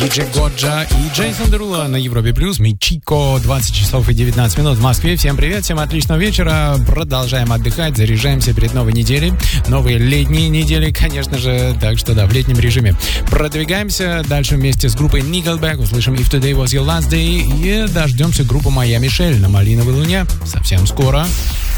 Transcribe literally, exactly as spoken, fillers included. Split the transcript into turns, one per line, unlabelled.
диджей Годжа и Джейсон Дерула на Европе Плюс. Мичико, двадцать часов и девятнадцать минут в Москве. Всем привет, всем отличного вечера. Продолжаем отдыхать, заряжаемся перед новой неделей. Новые летние недели, конечно же. Так что да, в летнем режиме. Продвигаемся дальше вместе с группой Nickelback. Услышим If Today Was Your Last Day. И дождемся группы Моя Мишель на Малиновой Луне совсем скоро.